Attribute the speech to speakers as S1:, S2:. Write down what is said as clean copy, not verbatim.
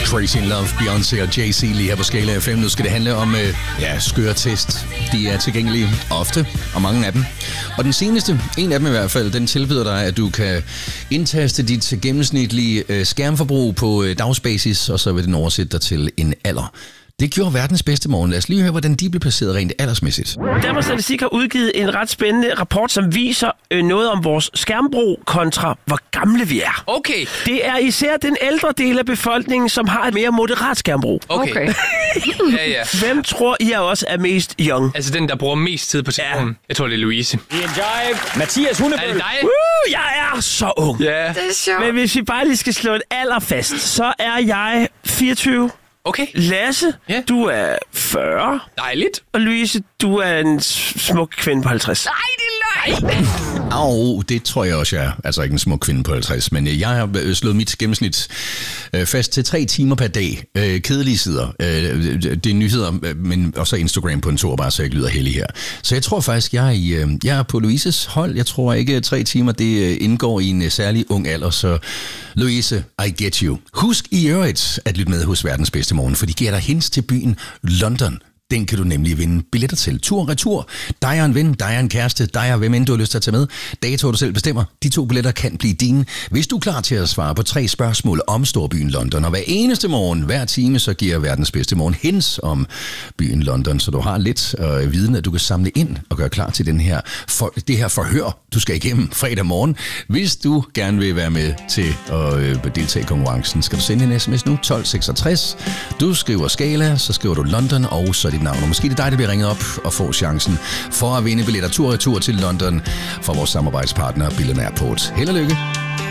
S1: Crazy in Love, Beyoncé og Jay-Z lige her på Skala FM. Nu skal det handle om skøre test. De er tilgængelige ofte, og mange af dem. Og den seneste, en af dem i hvert fald, den tilbyder dig, at du kan indtaste dit gennemsnitlige skærmforbrug på dagsbasis, og så vil den oversætte dig til en alder. Det gjorde verdens bedste morgen. Lad os lige høre, hvordan de blev placeret rent aldersmæssigt.
S2: Danmarks Statistik har udgivet en ret spændende rapport, som viser noget om vores skærmbrug kontra hvor gamle vi er.
S3: Okay.
S2: Det er især den ældre del af befolkningen, som har et mere moderat skærmbrug.
S3: Okay. Ja.
S2: Hvem tror I også er mest young?
S3: Altså den, der bruger mest tid på telefonen. Ja. Jeg tror, det er Louise.
S4: Mathias Hundebøl.
S3: Er det dig?
S2: Jeg er så ung.
S3: Ja.
S5: Det er sjovt.
S2: Men hvis vi bare lige skal slå et alder fast, så er jeg 24.
S3: Okay.
S2: Lasse,
S3: Ja.
S2: du er 40.
S3: Dejligt.
S2: Og Louise, du er en smuk kvinde på 50.
S5: Nej, det er løgn.
S1: Det tror jeg også, jeg er. Altså ikke en smuk kvinde på 50, men jeg har slået mit gennemsnit fast til 3 timer per dag. Kedelige sider. Det er nyheder, men også Instagram på en tur, bare så jeg ikke lyder heldig her. Så jeg tror faktisk, jeg er på Louises hold. Jeg tror ikke, 3 timer det indgår i en særlig ung alder, så Louise, I get you. Husk i øvrigt at lytte med hos Verdens Bedste Morgen, for de giver dig hints til byen London. Den kan du nemlig vinde billetter til. Tur og retur. Dig og en ven, dig og en kæreste, dig og hvem end du har lyst til at tage med. Datoer du selv bestemmer. De 2 billetter kan blive dine. Hvis du er klar til at svare på 3 spørgsmål om storbyen London, og hver eneste morgen, hver time, så giver Verdens Bedste Morgen hints om byen London, så du har lidt viden, at du kan samle ind og gøre klar til det her forhør, du skal igennem fredag morgen. Hvis du gerne vil være med til at deltage i konkurrencen, skal du sende en sms nu, 1266. Du skriver Skala, så skriver du London, og så dit navn. Og måske det er dig, der bliver ringet op og får chancen for at vinde billetter tur og retur til London for vores samarbejdspartner Billund Airport. Held og lykke!